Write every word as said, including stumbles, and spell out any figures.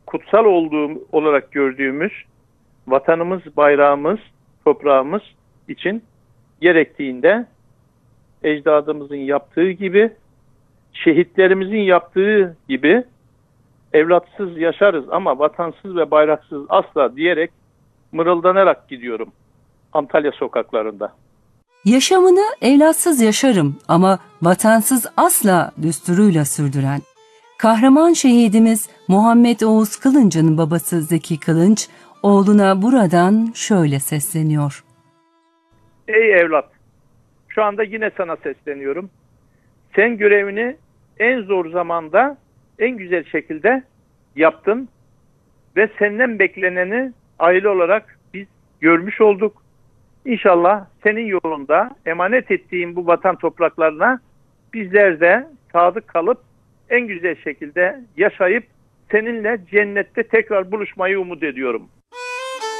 kutsal olduğu olarak gördüğümüz vatanımız, bayrağımız, toprağımız için gerektiğinde ecdadımızın yaptığı gibi, şehitlerimizin yaptığı gibi evlatsız yaşarız ama vatansız ve bayraksız asla diyerek mırıldanarak gidiyorum Antalya sokaklarında. Yaşamını evlatsız yaşarım ama vatansız asla düsturuyla sürdüren kahraman şehidimiz Muhammed Oğuz Kılınç'ın babası Zeki Kılınç, oğluna buradan şöyle sesleniyor. Ey evlat, şu anda yine sana sesleniyorum. Sen görevini en zor zamanda en güzel şekilde yaptın ve senden bekleneni aile olarak biz görmüş olduk. İnşallah senin yolunda emanet ettiğin bu vatan topraklarına bizler de sadık kalıp en güzel şekilde yaşayıp seninle cennette tekrar buluşmayı umut ediyorum.